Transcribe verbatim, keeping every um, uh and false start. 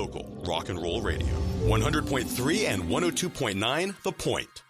local, rock and roll radio. one hundred point three and one oh two point nine The Point.